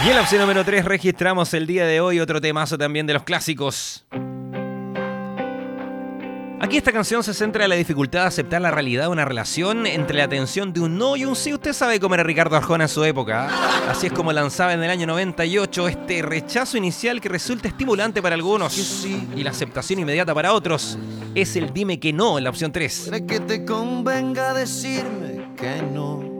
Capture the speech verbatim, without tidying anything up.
Y en la opción número tres registramos el día de hoy otro temazo también de los clásicos. Aquí esta canción se centra en la dificultad de aceptar la realidad de una relación entre la tensión de un no y un sí. Usted sabe cómo era Ricardo Arjona en su época. Así es como lanzaba en el año noventa y ocho este rechazo inicial que resulta estimulante para algunos y la aceptación inmediata para otros. Es el dime que no en la opción tres. Puede que te convenga decirme que no.